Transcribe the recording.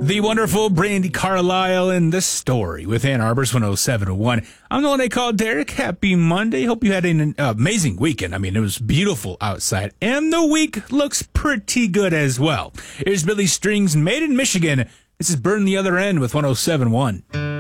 The wonderful Brandy Carlisle in The Story with Ann Arbor's 107.1. I'm the one they call Derek. Happy Monday. Hope you had an amazing weekend. I mean, it was beautiful outside, and the week looks pretty good as well. Here's Billy Strings, Made in Michigan. This is Burn the Other End with 107.1.